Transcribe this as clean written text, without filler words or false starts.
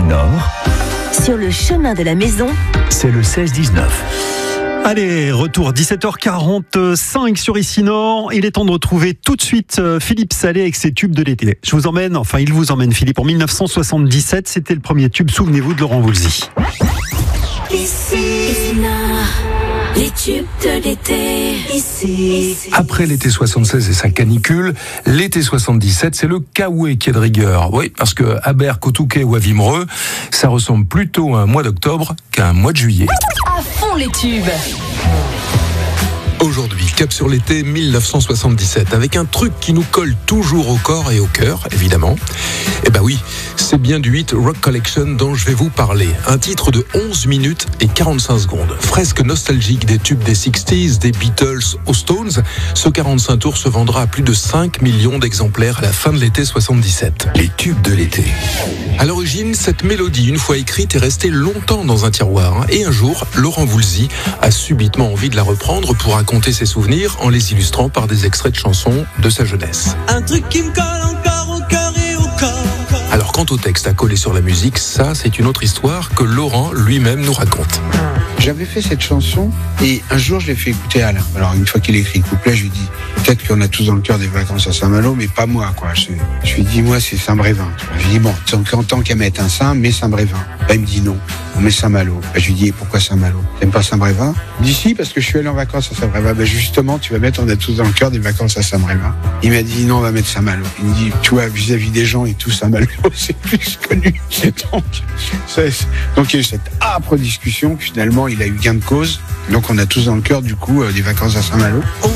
Nord, Sur le chemin de la maison, c'est le 16-19. Allez, retour 17h45 sur Ici Nord. Il est temps de retrouver tout de suite Philippe Salé avec ses tubes de l'été. Il vous emmène Philippe. En 1977, c'était le premier tube, souvenez-vous, de Laurent Voulzy. Ici Nord, les tubes de l'été. Ici. Après l'été 76 et sa canicule, l'été 77, c'est le Kaoué qui est de rigueur. Oui, parce que à Berck, au Touquet ou à Wimereux, ça ressemble plutôt à un mois d'octobre qu'à un mois de juillet. À fond les tubes. Aujourd'hui, cap sur l'été 1977, avec un truc qui nous colle toujours au corps et au cœur, évidemment. Eh ben oui, c'est bien du hit Rock Collection dont je vais vous parler. Un titre de 11 minutes et 45 secondes. Fresque nostalgique des tubes des 60s, des Beatles aux Stones, ce 45 tours se vendra à plus de 5 millions d'exemplaires à la fin de l'été 77. Les tubes de l'été. À l'origine, cette mélodie, une fois écrite, est restée longtemps dans un tiroir. Et un jour, Laurent Voulzy a subitement envie de la reprendre pour raconter ses souvenirs en les illustrant par des extraits de chansons de sa jeunesse. Un truc qui me colle encore au cœur et au corps. Alors quant au texte à coller sur la musique, ça c'est une autre histoire que Laurent lui-même nous raconte. J'avais fait cette chanson et un jour je l'ai fait écouter à Alain. Alors une fois qu'il a écrit le couplet, je lui ai dit peut-être qu'on a tous dans le cœur des vacances à Saint-Malo, mais pas moi quoi. Je lui ai dit moi c'est Saint-Brévin. Je lui ai dit bon, en tant qu'à mettre un Saint, mets Saint-Brévin. Il me dit non, on met Saint-Malo. Je lui ai dit pourquoi Saint-Malo? T'aimes pas Saint-Brévin? Il dit si parce que je suis allé en vacances à Saint-Brévin. Justement tu vas mettre on a tous dans le cœur des vacances à Saint-Brévin. Il m'a dit non on va mettre Saint-Malo. Il me dit tu vois vis-à-vis des gens et tout Saint-Malo c'est plus connu. Donc il y a eu cette âpre discussion. Finalement il a eu gain de cause. Donc on a tous dans le cœur du coup des vacances à Saint-Malo.